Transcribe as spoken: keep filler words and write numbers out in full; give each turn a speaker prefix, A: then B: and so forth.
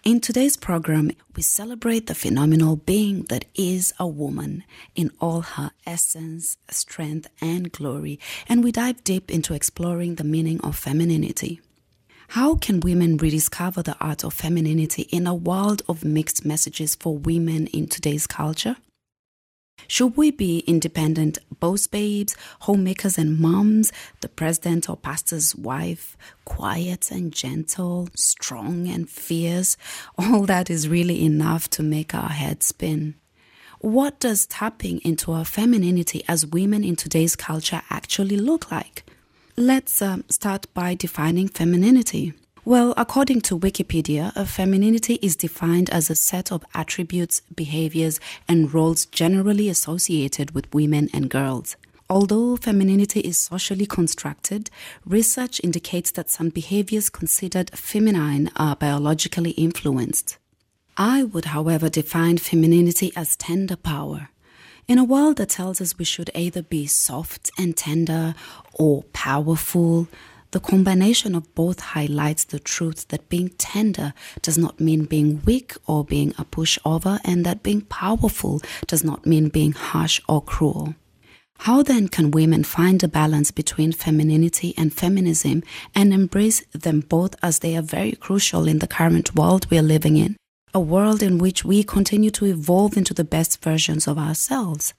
A: In today's program, we celebrate the phenomenal being that is a woman in all her essence, strength, and glory, and we dive deep into exploring the meaning of femininity. How can women rediscover the art of femininity in a world of mixed messages for women in today's culture? Should we be independent boss babes, homemakers and moms, the president or pastor's wife, quiet and gentle, strong and fierce? All that is really enough to make our heads spin. What does tapping into our femininity as women in today's culture actually look like? Let's uh, start by defining femininity. Well, according to Wikipedia, a femininity is defined as a set of attributes, behaviors, and roles generally associated with women and girls. Although femininity is socially constructed, research indicates that some behaviors considered feminine are biologically influenced. I would, however, define femininity as tender power. In a world that tells us we should either be soft and tender or powerful, the combination of both highlights the truth that being tender does not mean being weak or being a pushover, and that being powerful does not mean being harsh or cruel. How then can women find a balance between femininity and feminism and embrace them both, as they are very crucial in the current world we are living in? A world in which we continue to evolve into the best versions of ourselves.